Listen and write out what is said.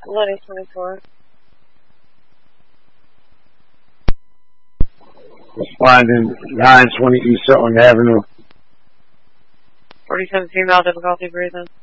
Liddy 24. Responding 920 East Sutton Avenue. 47 female, difficulty breathing.